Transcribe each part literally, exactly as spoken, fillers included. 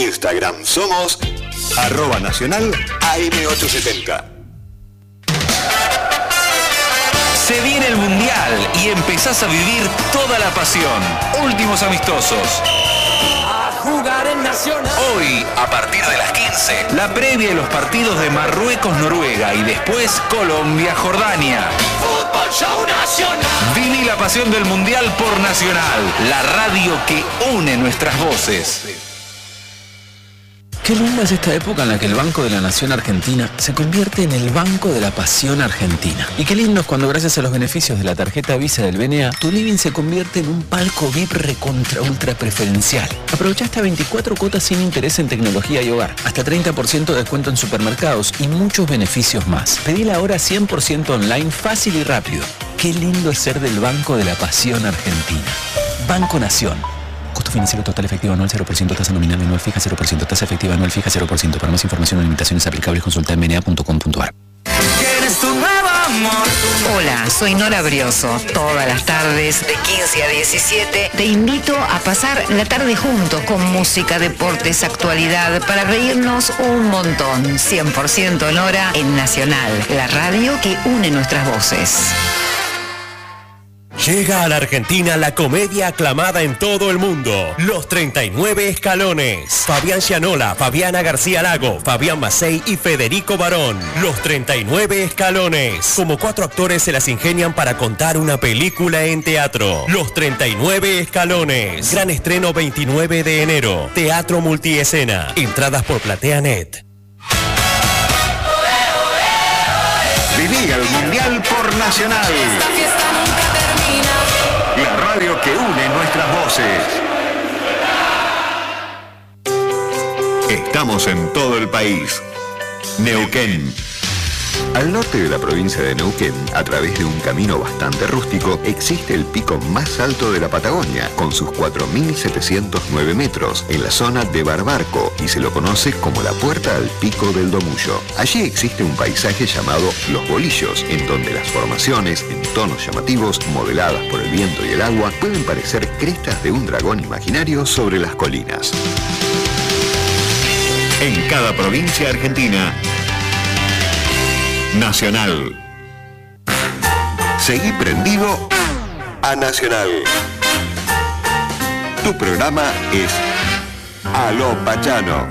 Instagram somos arroba nacional A M ochocientos setenta. Se viene el Mundial y empezás a vivir toda la pasión. Últimos amistosos. A jugar en Nacional. Hoy, a partir de las quince, la previa de los partidos de Marruecos-Noruega y después Colombia-Jordania. Fútbol Show Nacional. Viví la pasión del Mundial por Nacional, la radio que une nuestras voces. Qué linda es esta época en la que el Banco de la Nación Argentina se convierte en el Banco de la Pasión Argentina. Y qué lindo es cuando gracias a los beneficios de la tarjeta Visa del B N A, tu living se convierte en un palco V I P recontra ultra preferencial. Aprovecha hasta veinticuatro cuotas sin interés en tecnología y hogar, hasta treinta por ciento de descuento en supermercados y muchos beneficios más. Pedila ahora cien por ciento online, fácil y rápido. Qué lindo es ser del Banco de la Pasión Argentina. Banco Nación. Costo financiero total efectivo anual cero por ciento, tasa nominal anual fija cero por ciento, tasa efectiva anual fija cero por ciento. Para más información o limitaciones aplicables consulta en b n a punto com punto a r. Hola, soy Nora Brioso. Todas las tardes, de quince a diecisiete, te invito a pasar la tarde juntos con música, deportes, actualidad, para reírnos un montón. cien por ciento Nora en Nacional, la radio que une nuestras voces. Llega a la Argentina la comedia aclamada en todo el mundo, Los treinta y nueve Escalones. Fabián Gianola, Fabiana García Lago, Fabián Macei y Federico Barón. Los treinta y nueve Escalones. Como cuatro actores se las ingenian para contar una película en teatro. Los treinta y nueve Escalones. Gran estreno veintinueve de enero. Teatro multiescena. Entradas por PlateaNet. Viví el Mundial por Nacional. La radio que une nuestras voces. Estamos en todo el país. Neuquén. Al norte de la provincia de Neuquén, a través de un camino bastante rústico, existe el pico más alto de la Patagonia, con sus cuatro mil setecientos nueve metros, en la zona de Barbarco, y se lo conoce como la puerta al pico del Domullo. Allí existe un paisaje llamado Los Bolillos, en donde las formaciones, en tonos llamativos, modeladas por el viento y el agua, pueden parecer crestas de un dragón imaginario sobre las colinas. En cada provincia argentina, Nacional. Seguí prendido a Nacional. Tu programa es Aló Pachano.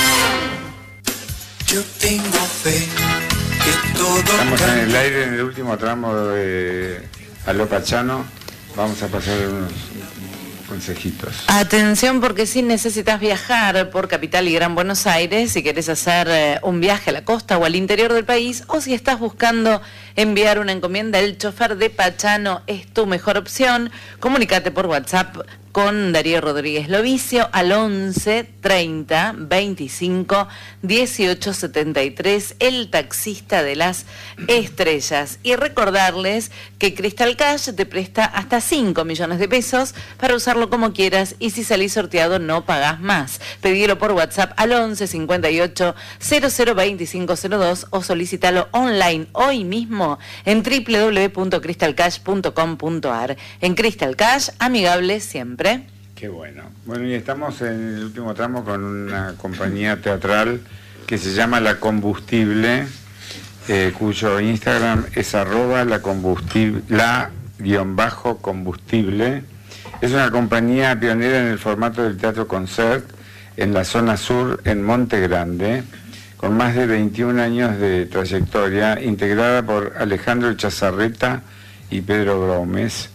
Yo tengo fe que todo. Estamos en el aire en el último tramo de Aló Pachano. Vamos a pasar unos consejitos. Atención, porque si necesitas viajar por Capital y Gran Buenos Aires, si querés hacer eh, un viaje a la costa o al interior del país, o si estás buscando enviar una encomienda, el chofer de Pachano es tu mejor opción. Comunícate por WhatsApp con Darío Rodríguez Lovicio al once treinta veinticinco dieciocho setenta y tres, el taxista de las estrellas. Y recordarles que Crystal Cash te presta hasta cinco millones de pesos para usarlo como quieras, y si salís sorteado no pagás más. Pedilo por WhatsApp al once cincuenta y ocho cero cero veinticinco cero dos o solicítalo online hoy mismo en doble u doble u doble u punto crystal cash punto com punto a r. En Crystal Cash, amigable siempre. Qué bueno. Bueno, y estamos en el último tramo con una compañía teatral que se llama La Combustible, eh, cuyo Instagram es arroba la combustible, la guión bajo combustible. Es una compañía pionera en el formato del teatro concert en la zona sur, en Monte Grande, con más de veintiún años de trayectoria, integrada por Alejandro Chazarreta y Pedro Gómez.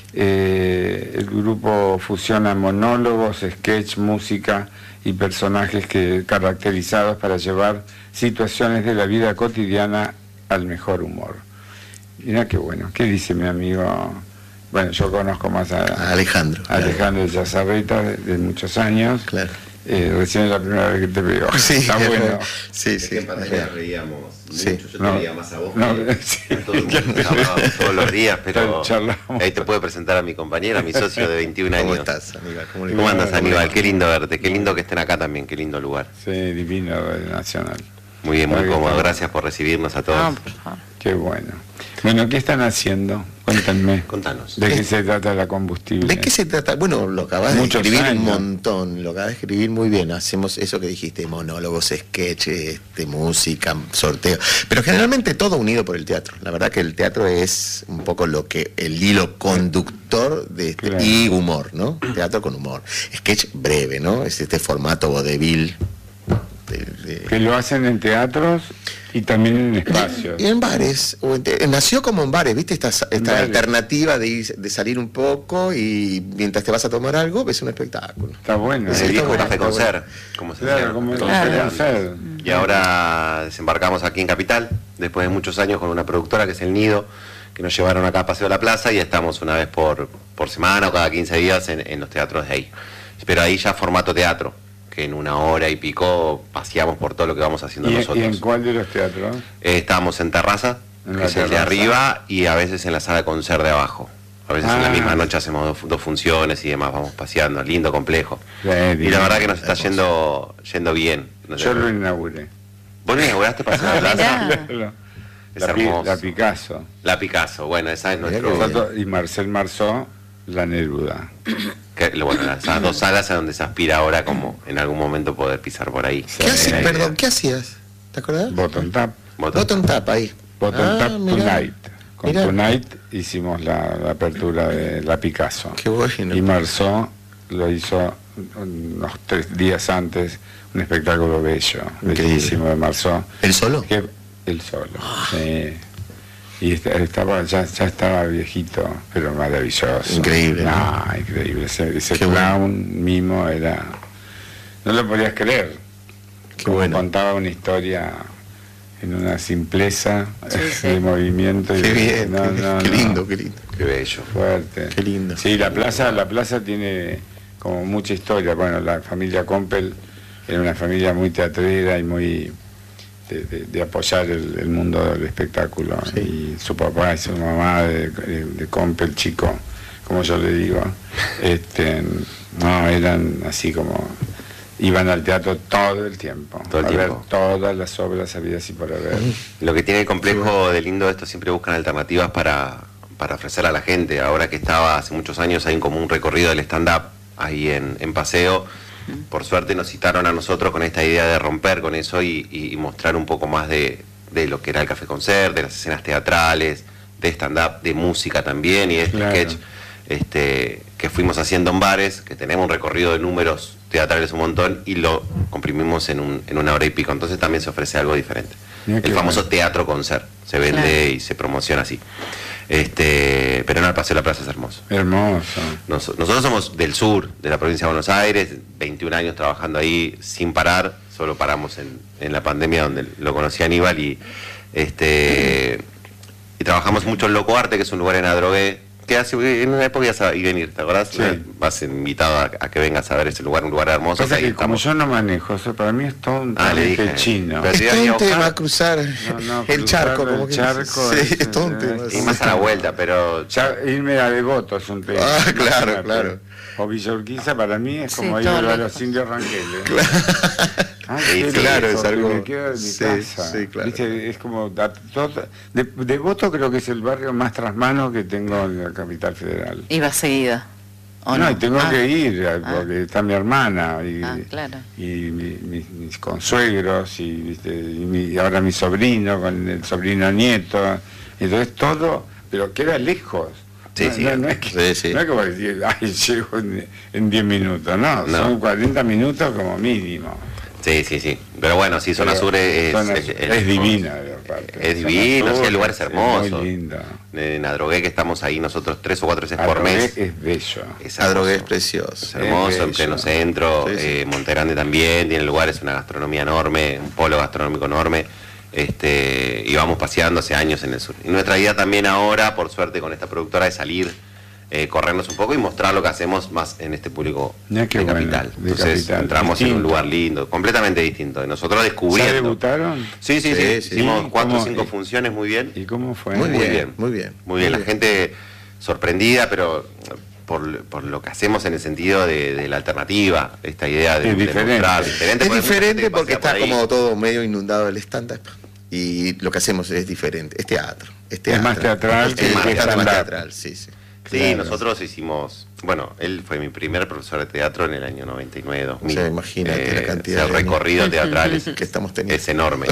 Eh, el grupo fusiona monólogos, sketch, música y personajes que caracterizados para llevar situaciones de la vida cotidiana al mejor humor. Mira qué bueno. ¿Qué dice mi amigo? Bueno, yo conozco más a, a Alejandro. A Alejandro claro. Chazarreta de, de muchos años. Claro. Eh, recién es la primera vez que te veo. Sí, está bueno. Sí, sí. En pantalla reíamos sí. mucho. Yo no, te veía más a vos no, que sí. a todo el mundo. Hablábamos todos los días, pero ahí te puedo presentar a mi compañera, a mi socio de veintiún años. ¿Cómo estás, Aníbal? ¿Cómo, ¿Cómo andas, Aníbal? Qué lindo verte, qué lindo que estén acá también, qué lindo lugar. Sí, divino, Nacional. Muy bien, muy, muy cómodo. Gracias por recibirnos a todos. No, por favor. Qué bueno. Bueno, ¿qué están haciendo? Cuéntenme. Contanos. ¿De qué se trata la combustible? ¿De qué se trata? Bueno, lo acabas de Muchos escribir años. un montón, lo acabas de escribir muy bien. Hacemos eso que dijiste, monólogos, sketches, este, música, sorteo. Pero generalmente todo unido por el teatro. La verdad que el teatro es un poco lo que el hilo conductor de este, Claro. y humor, ¿no? Teatro con humor. Sketch breve, ¿no? Es este formato vodevil. De, de... Que lo hacen en teatros y también en espacios. Y en bares, o en te- nació como en bares, ¿viste? Esta, esta Bares. alternativa de, ir- de salir un poco y mientras te vas a tomar algo, ves un espectáculo. Está bueno. Sí, El está viejo bueno, café está con bueno. ser, como se Claro, hacía como el entonces. café con ser. Y ahora desembarcamos aquí en Capital, después de muchos años con una productora que es El Nido, que nos llevaron acá a Paseo de la Plaza y estamos una vez por, por semana o cada quince días en, en los teatros de ahí. Pero ahí ya formato teatro, que en una hora y pico paseamos por todo lo que vamos haciendo ¿Y, nosotros. ¿Y en cuál de los teatros? Eh, estábamos en Terraza, En que la es el de terraza. arriba, y a veces en la sala de concert de abajo. A veces en la Ah. misma noche hacemos dos, dos funciones y demás, vamos paseando, lindo, complejo. Sí, Y divino, la verdad que nos está hermoso. yendo yendo bien. No sé. Yo lo inauguré. ¿Vos lo inauguraste para hacer la plaza? Mirá. Claro. Es La, pi- hermoso. la Picasso. La Picasso, bueno, esa es Mirá nuestro... que bien. Nosotros- y Marcel Marceau, la Neruda. que- bueno, esas dos salas a donde se aspira ahora como en algún momento poder pisar por ahí. ¿Qué hacías? Eh, Perdón, ¿qué hacías? ¿Te acordás? Bottom Tap. botón. Bottom Tap ahí. Bottom Ah, Tap mirá. Tonight. Con Mirá. Tonight hicimos la, la apertura de la Picasso. Qué bueno. Y Marceau lo hizo unos tres días antes, un espectáculo bello, Increíble. bellísimo de Marceau. ¿El solo? Que él solo. Sí. Y est- estaba, ya, ya estaba viejito, pero maravilloso. Increíble, ¿no? Ah, increíble. Ese, ese Qué clown mimo era. No lo podías creer. Qué Como bueno. contaba una historia en una simpleza Sí, sí. de movimiento. y Qué de- bien, no, qué, no, qué no. lindo, qué lindo. Qué bello. Fuerte. Qué lindo. Sí, la plaza, la plaza tiene como mucha historia. Bueno, la familia Compel era una familia muy teatrera y muy de, de- de apoyar el, el mundo del espectáculo. Sí. Y su papá y su mamá de, de, de Compel, chico, como yo le digo, este, no, eran así como iban al teatro todo el tiempo, Todo el a tiempo. ver todas las obras habidas y por haber. Lo que tiene el complejo de lindo esto, siempre buscan alternativas para, para ofrecer a la gente. Ahora que estaba hace muchos años, hay como un recorrido del stand-up ahí en, en Paseo. Por suerte nos citaron a nosotros con esta idea de romper con eso y, y- y mostrar un poco más de, de lo que era el café concert, de las escenas teatrales, de stand-up, de música también y de este Claro. sketch este, que fuimos haciendo en bares, que tenemos un recorrido de números teatrales un montón y lo comprimimos en, un, en una hora y pico. Entonces también se ofrece algo diferente. Mira qué El famoso bueno. teatro concert se vende Claro. y se promociona así. Este, pero no, el Paseo de la Plaza es hermoso. Hermoso. Nos- nosotros somos del sur, de la provincia de Buenos Aires, veintiún años trabajando ahí sin parar, solo paramos en, en la pandemia donde lo conocí a Aníbal y este y trabajamos mucho en Loco Arte, que es un lugar en Adrogué, que hace en una época ibas a ir venir, ¿te acordás? Sí. Vas invitado a, a que vengas a ver ese lugar, un lugar hermoso. Pasa ahí que como estamos. yo no manejo, eso para mí es todo un Ah, le trámite dije. chino. Pero Es te iba a todo ir a un tema buscar. cruzar No, no, el cruzar charco, el como que charco sí, es- es todo un tema. Y más a la vuelta, pero Ya irme a Devoto es un tema. Ah, claro, Imagínate. claro. O Villa Urquiza para mí es Sí, como ir todo a lejos. los indios ranqueles. Ah, Sí, qué sí, claro, lejos, es algo- que me quedo en mi sí, casa. sí, claro. ¿Viste? Es como da- todo- de, Devoto creo que es el barrio más trasmano que tengo en la capital federal. Iba seguido. ¿o No, no? y tengo Ah, que ir eh, Ah. porque está mi hermana y, Ah, claro. y mi- mi- mis consuegros y, ¿viste? y mi- y ahora mi sobrino con el sobrino nieto. Entonces todo, pero queda lejos. Sí, no, sí. no, no es que, Sí, sí. no es que vos decís, ay, llego en, en diez minutos, no, No. son cuarenta minutos como mínimo. sí, sí, sí. Pero bueno, sí, Zona Pero Sur es, Zona es- Sur es- es divina, aparte. Es Zona divino, Sur sí, el lugar es hermoso. Muy lindo. En Adrogué, que estamos ahí nosotros tres o cuatro veces por Adrogué mes. es bello. Es Adrogué es hermoso. precioso. Es hermoso, Es en pleno bello. centro, Sí, sí. eh, Monte Grande también, tiene lugares, una gastronomía enorme, un polo gastronómico enorme, este, y vamos paseando hace años en el sur. Y nuestra idea también ahora, por suerte con esta productora, es salir, eh, corrernos un poco y mostrar lo que hacemos más en este público Mira qué de bueno, capital. de Entonces capital. entramos en un Distinto. lugar lindo, completamente distinto. Y nosotros ¿Ya descubriendo. debutaron? Sí, sí, sí, Sí, sí. hicimos ¿Y cuatro o cómo- cinco y- funciones muy bien. ¿Y cómo fue? Muy bien, bien. muy bien. Muy bien, la gente sorprendida, pero por, por lo que hacemos en el sentido de, de la alternativa, esta idea de, Es de diferente. mostrar, diferente Es porque hay mucha gente diferente que porque pasea está por ahí. como todo medio inundado el stand-up. Y lo que hacemos es diferente, es teatro. Es, teatro. Es más teatral que es más, más, más teatral, sí, sí. Sí, Claro. nosotros hicimos, bueno, él fue mi primer profesor de teatro en el año noventa y nueve, dos mil. O sea, imagínate la cantidad el de recorrido años teatral es, que estamos teniendo. es enorme.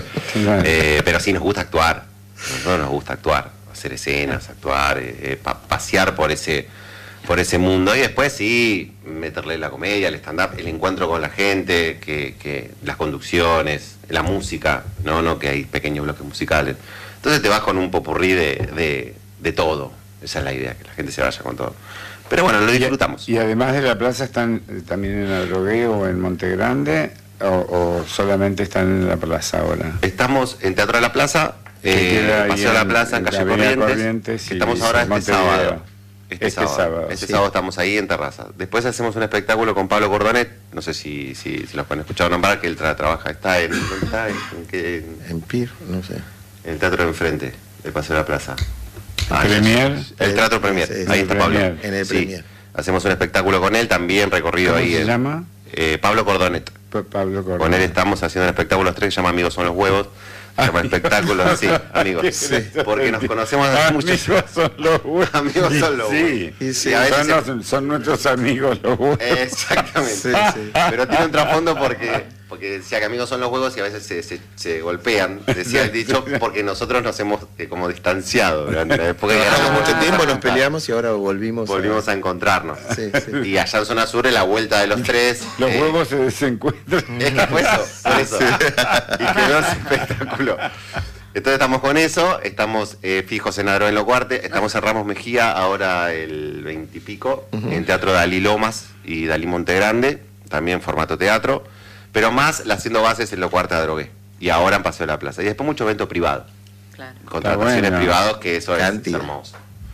Eh, pero sí nos gusta actuar, a nosotros nos gusta actuar, hacer escenas, actuar, eh, pa pasear por ese, por ese mundo y después sí, meterle la comedia, el stand-up, el encuentro con la gente, que, que las conducciones, la música, no, no que hay pequeños bloques musicales. Entonces te vas con un popurrí de, de, de todo. Esa es la idea, que la gente se vaya con todo. Pero bueno, lo disfrutamos. Y, y además de la plaza, ¿están eh, también en Adrogué o en Monte Grande? O, ¿O solamente están en la plaza ahora? Estamos en Teatro de la Plaza, eh, Paseo de la Plaza, en Calle Corrientes. Corrientes y estamos ahora este Montevideo. sábado. Este, Este sábado. sábado, Este sí. sábado estamos ahí en Terraza. Después hacemos un espectáculo con Pablo Cordonet. No sé si, si, si los pueden escuchar nombrar, que él tra trabaja, está en... ¿dónde está? ¿En, en, qué? en, En Pir, no sé. en el Teatro de enfrente, del Paseo de la Plaza. Ah, Premier. El Teatro Premier, Sí, sí, ahí el está Pablo. Premier. En el Sí. Premier. Hacemos un espectáculo con él también, recorrido ¿Cómo ahí. se en- llama? Eh, Pablo Cordonet. Pa- Pablo Cordonet. Con él estamos haciendo un espectáculo los tres, se llama Amigos son los huevos. Se llama espectáculo, sí, amigos. Sí. Porque nos conocemos hace mucho. Amigos son los huevos. Amigos son los Sí, huevos. y sí, Y a veces son, se- los- son nuestros amigos los huevos. Exactamente. Sí, sí. Pero tiene un trasfondo porque, porque decía que amigos son los huevos y a veces se, se, se golpean, decía el dicho, porque nosotros nos hemos eh, como distanciado durante la época. Y Hace ahora mucho tiempo nos peleamos y ahora volvimos. volvimos a encontrarnos. Sí, sí. Y allá en Zona Sur, en la vuelta de los tres. Los eh, huevos se desencuentran. Es que fue eso, por eso. Y quedó ese espectáculo. Entonces estamos con eso, estamos eh, fijos en Adrogué en Locuarte, estamos en Ramos Mejía ahora el veintipico, en Teatro Dalí Lomas y Dalí Montegrande, también formato teatro, pero más la haciendo bases en Locuarte de Adrogué y ahora en Paseo de la Plaza. Y después mucho evento privado, Claro. contrataciones bueno. privados, que eso es Cantidad. hermoso.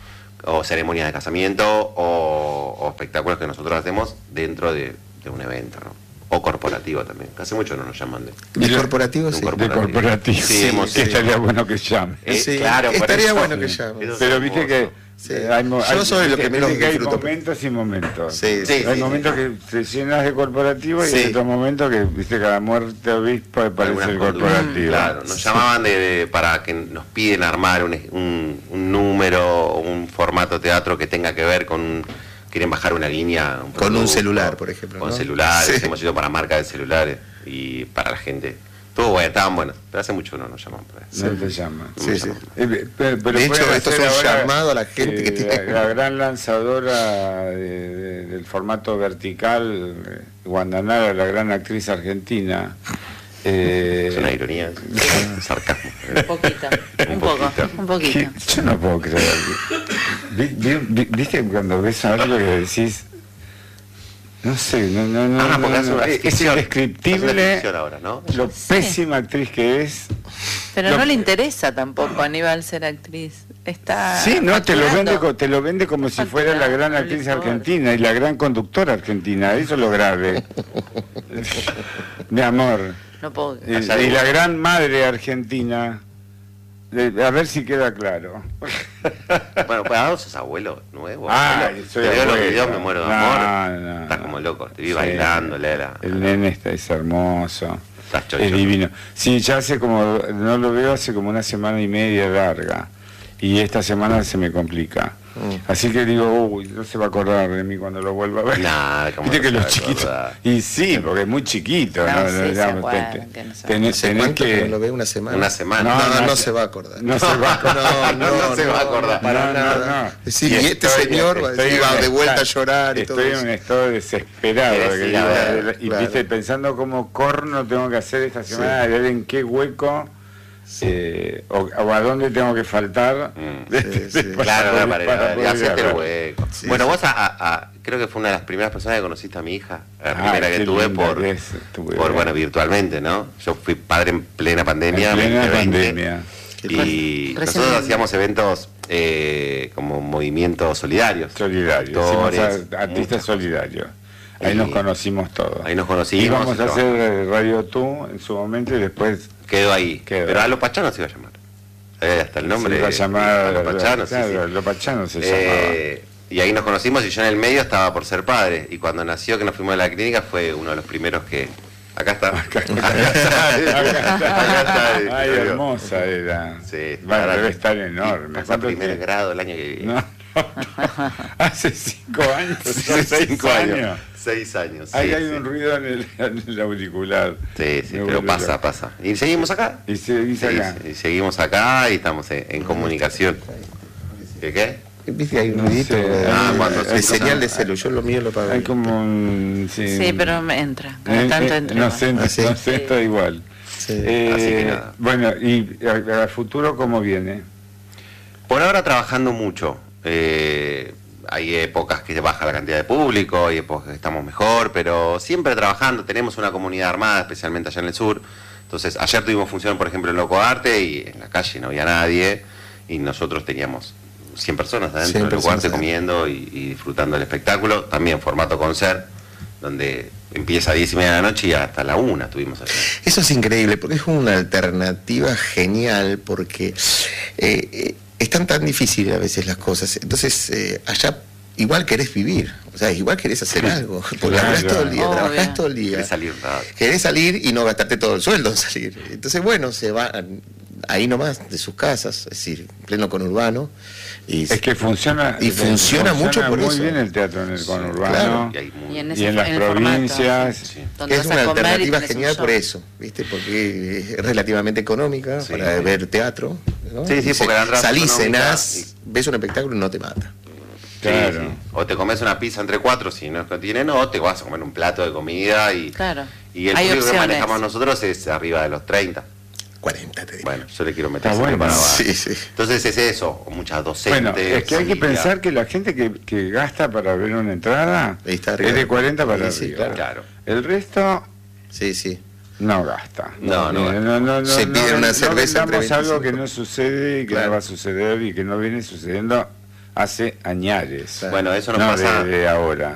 O ceremonias de casamiento o, o espectáculos que nosotros hacemos dentro de, de un evento, ¿no? O corporativo también, que hace mucho no nos llaman de... De corporativo, de un sí. De corporativo. Sí, hemos que hecho. estaría bueno que llame. Eh, Sí, claro, por estaría eso. bueno que llame. Eso es Pero viste hermoso. que Sí. eh, hay, mo- Yo hay- soy lo que viste menos que hay disfruto. momentos y momentos. Sí, Sí, Hay sí, momentos sí. que te llenas de corporativo y Sí. hay otros momentos que viste cada muerte obispo parece Algunas el conductas. corporativo. Claro, nos llamaban de, de- para que nos piden armar un, un, un número, un formato teatro que tenga que ver con... Quieren bajar una línea. Un Con un producto, celular, por ejemplo, Con ¿no? celulares, Sí. hemos ido para marcas de celulares y para la gente. Todo bueno, estaban buenos, pero hace mucho no nos llaman para eso. No te llama. No me Sí, sí. llaman. Eh, pero, pero De hecho, pueden esto es hacer un ahora, llamado a la gente que eh, tiene- La, la gran lanzadora de- de- del formato vertical, eh, Guandanara, la gran actriz argentina. eh, Es una ironía, un sarcasmo. Un poquito, un poco, poquito. un poquito. que- Yo no puedo creer. Vi- vi- vi- ¿Viste cuando ves algo que decís? No sé, no, no, no, Ah, no, porque hace no, una es ficción. Hace una indescriptible ficción ahora, ¿no? lo pésima actriz que es. Pero Lo- no le interesa tampoco a Aníbal ser actriz. Está Sí, no, te lo facturando. vende, co- te lo vende como si fuera la gran Facturando, actriz no le importa. argentina y la gran conductora argentina, eso es lo grave. Mi amor. No puedo. Y, y la gran madre argentina. De- a ver si queda claro. Bueno, pues ahora sos abuelo nuevo. Ah, abuelo. soy Te veo los abuelo. videos, me muero de No, amor. no, Estás no. como loco, te vi Sí. bailando, Lela. El nene está, es hermoso. Estás chocho. Es divino. Sí, ya hace como, no lo veo hace como una semana y media larga. Y esta semana se me complica. Así que digo, uy, no se va a acordar de mí cuando lo vuelva a ver. Nah, ¿cómo Viste no que se los va a chiquitos. acordar? Y sí, porque es muy chiquito. No, ¿no? sí, se Digamos, acuerdan, te- te- que no se tenés, ¿Hace tenés cuánto que que. no lo ve? ¿Una semana? Una semana. No, No, no, no se se- va a acordar. No se va a acordar. No, no se va a acordar. Para No, no, nada. no. Es decir, y este estoy- señor va a estoy decir, en va un de vuelta a estado- llorar y todo Estoy en eso. un estado desesperado. Querés que ir a digo, ver, y claro. viste, pensando cómo corno tengo que hacer esta semana, de ver en qué hueco. eh, o, o a dónde tengo que faltar. Mm. de- Sí, de- sí. para Claro, poder- para, para para, poder hacerte el agarrar. hueco. Sí, bueno, sí. vos a, a- a- creo que fue una de las primeras personas que conociste a mi hija, la Ah, primera que qué tuve linda por, que es tu bebé. por bueno, virtualmente, ¿no? Yo fui padre en plena pandemia, En plena veinte veinte, pandemia. y Recién- nosotros hacíamos eventos eh, como movimientos solidarios. Solidario, Actores, hicimos a- artistas solidarios. Ahí Y- nos conocimos todos. Ahí nos conocimos. Íbamos y a todo. hacer eh, Radio Tú en su momento y después Quedó ahí. Quedó. Pero a Lo Pachano se iba a llamar. Eh, hasta el nombre. se iba a llamar a Lo Pachano, sí, claro, sí. Lo Pachano se Eh, y ahí nos conocimos y yo en el medio estaba por ser padre. Y cuando nació, que nos fuimos de la clínica, fue uno de los primeros que, Acá está. Acá está. Acá está. Ay, hermosa era. Sí, bueno, debe estar enorme. Pasa primer grado el año que viene. No, no, no. Hace cinco años. Hace seis cinco años. años. Seis años. Ahí sí, hay sí. un ruido en el, en el auricular. Sí, sí, Me pero vuelve pasa, loco. pasa. Y seguimos acá. Y seguís Sí, acá. sí, y seguimos acá y estamos en, en comunicación. ¿Qué qué? ¿Viste? Hay un No ruidito sé. de, Ah, cuando de se- señal de celu. Yo lo mío lo pago. Hay como un... Sí, Sí, pero me entra. Cada Eh, tanto eh, entra. no igual. sé, Ah, ¿sí? no sé, está igual. Sí. Eh, Así que nada. Bueno, y a- al futuro, ¿cómo viene? Por ahora trabajando mucho. Eh, hay épocas que baja la cantidad de público, hay épocas que estamos mejor, pero siempre trabajando. Tenemos una comunidad armada, especialmente allá en el sur. Entonces, ayer tuvimos función, por ejemplo, en Loco Arte y en la calle no había nadie y nosotros teníamos cien personas adentro cien del Loco personas Arte adentro. comiendo y, y disfrutando del espectáculo. También formato concert, donde empieza a diez y media de la noche y hasta la una estuvimos allá. Eso es increíble, porque es una alternativa genial, porque eh, eh, están tan difíciles a veces las cosas. Entonces, eh, allá igual querés vivir, o sea, igual querés hacer algo, porque Claro. laburás todo el día, Obvio. trabajás todo el día. Querés salir nada. Querés salir y no gastarte todo el sueldo en salir. Entonces, bueno, se van ahí nomás de sus casas, es decir, pleno conurbano. Y, Es que funciona... y funciona mucho por muy eso. bien el teatro en el Sí, conurbano. claro. Y hay muy- Y en, Y ese, en las en el formato, provincias. sí. Sí. Donde es vas una a comer y alternativa tenés un genial show. por eso, ¿viste? Porque es relativamente económica Sí. para ver teatro, ¿no? Sí, sí, Y porque la entrada es salís, económica cenás, ves un espectáculo y no te mata. Sí, Claro. sí. O te comes una pizza entre cuatro si no es que tienen, o te vas a comer un plato de comida y, Claro. y el Hay público que opciones. manejamos nosotros es arriba de los treinta. cuarenta, te digo. Bueno, yo le quiero meter Está siempre bueno. para abajo. Sí, sí. Entonces es eso, o muchas docentes. Bueno, es que hay que familia. pensar que la gente que, que gasta para ver una entrada Ahí está arriba. es de cuarenta para Sí, sí, arriba. claro. Claro. El resto Sí, sí. no gasta. No, no Eh, gasta. Se pide una cerveza No entre vendamos algo veinticinco. que no sucede y que Claro. no va a suceder y que no viene sucediendo hace añares. Claro. Bueno, eso nos no pasa. de, de ahora.